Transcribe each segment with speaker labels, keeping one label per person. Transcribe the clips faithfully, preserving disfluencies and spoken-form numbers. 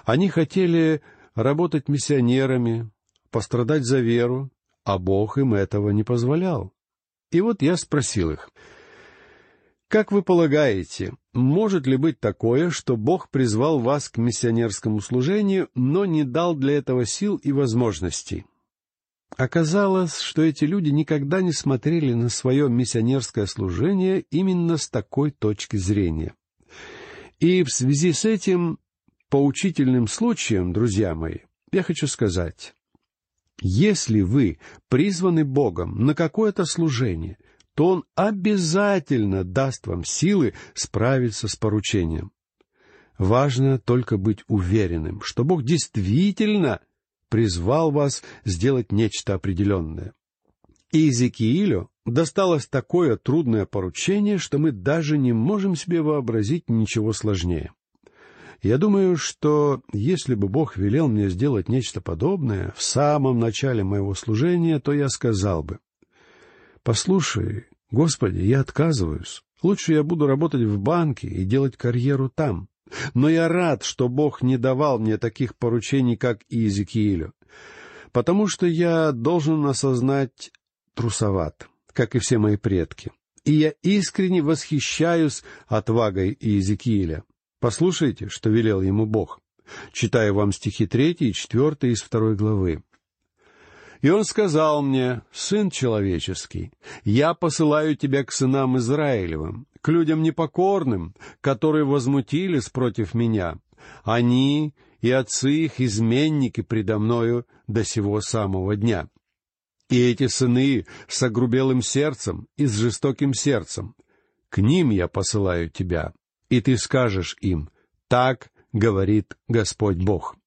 Speaker 1: Они хотели работать миссионерами, пострадать за веру, а Бог им этого не позволял. И вот я спросил их: «Как вы полагаете, может ли быть такое, что Бог призвал вас к миссионерскому служению, но не дал для этого сил и возможностей?» Оказалось, что эти люди никогда не смотрели на свое миссионерское служение именно с такой точки зрения. И в связи с этим поучительным случаем, друзья мои, я хочу сказать: если вы призваны Богом на какое-то служение, то Он обязательно даст вам силы справиться с поручением. Важно только быть уверенным, что Бог действительно призвал вас сделать нечто определенное. Иезекиилю досталось такое трудное поручение, что мы даже не можем себе вообразить ничего сложнее. Я думаю, что если бы Бог велел мне сделать нечто подобное в самом начале моего служения, то я сказал бы: «Послушай, Господи, я отказываюсь. Лучше я буду работать в банке и делать карьеру там. Но я рад, что Бог не давал мне таких поручений, как Иезекиилю, потому что я должен осознать, трусоват, как и все мои предки. И я искренне восхищаюсь отвагой Иезекииля. Послушайте, что велел ему Бог. Читаю вам стихи третий и четвертый из второй главы. «И он сказал мне: Сын человеческий, я посылаю тебя к сынам Израилевым, к людям непокорным, которые возмутились против меня. Они и отцы их изменники предо мною до сего самого дня. И эти сыны с огрубелым сердцем и с жестоким сердцем. К ним я посылаю тебя, и ты скажешь им: так говорит Господь Бог».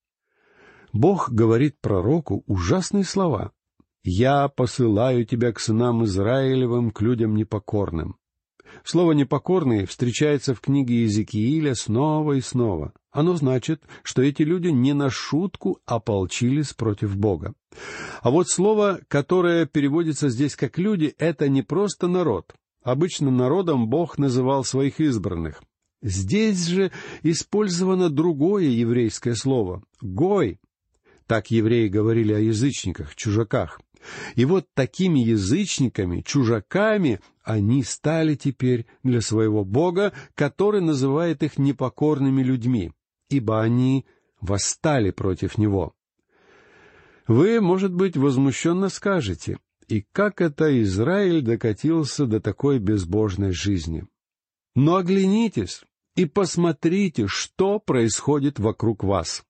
Speaker 1: Бог говорит пророку ужасные слова: «Я посылаю тебя к сынам Израилевым, к людям непокорным». Слово «непокорный» встречается в книге Иезекииля снова и снова. Оно значит, что эти люди не на шутку ополчились против Бога. А вот слово, которое переводится здесь как «люди», — это не просто народ. Обычно народом Бог называл своих избранных. Здесь же использовано другое еврейское слово — «гой». Так евреи говорили о язычниках, чужаках. И вот такими язычниками, чужаками они стали теперь для своего Бога, который называет их непокорными людьми, ибо они восстали против Него. Вы, может быть, возмущенно скажете: «И как это Израиль докатился до такой безбожной жизни?» Но оглянитесь и посмотрите, что происходит вокруг вас.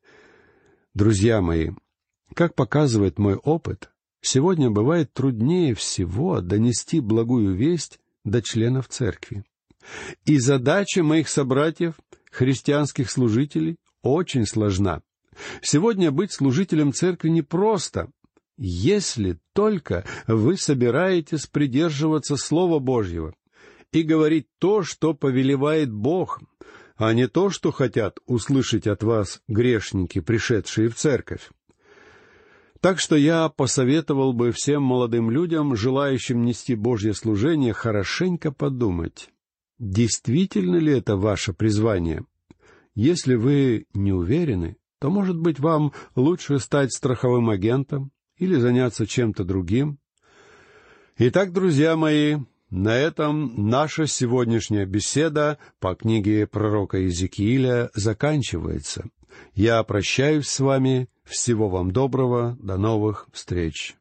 Speaker 1: Друзья мои, как показывает мой опыт, сегодня бывает труднее всего донести благую весть до членов церкви. И задача моих собратьев, христианских служителей, очень сложна. Сегодня быть служителем церкви непросто, если только вы собираетесь придерживаться Слова Божьего и говорить то, что повелевает Бог, а не то, что хотят услышать от вас грешники, пришедшие в церковь. Так что я посоветовал бы всем молодым людям, желающим нести Божье служение, хорошенько подумать, действительно ли это ваше призвание. Если вы не уверены, то, может быть, вам лучше стать страховым агентом или заняться чем-то другим. Итак, друзья мои, на этом наша сегодняшняя беседа по книге пророка Иезекииля заканчивается. Я прощаюсь с вами. Всего вам доброго. До новых встреч.